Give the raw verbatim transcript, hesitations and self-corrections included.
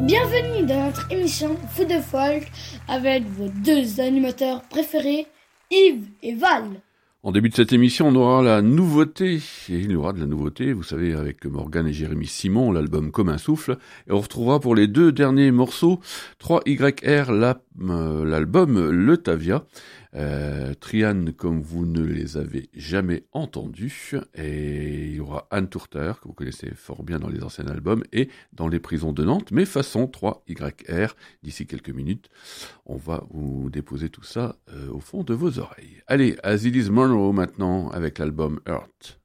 Bienvenue dans notre émission Foot de Folk avec vos deux animateurs préférés, Yves et Val. En début de cette émission, on aura la nouveauté, et il y aura de la nouveauté, vous savez, avec Morgane et Jérémy Simon, l'album Comme un souffle, et on retrouvera pour les deux derniers morceaux, trois Y R, la, euh, l'album Le Tavia, euh, Trian comme vous ne les avez jamais entendus, et il y aura Anne Tourter, que vous connaissez fort bien dans les anciens albums, et dans les prisons de Nantes, mais façon trois Y R, d'ici quelques minutes, on va vous déposer tout ça euh, au fond de vos oreilles. Allez, As It Is Monroe maintenant avec l'album Earth.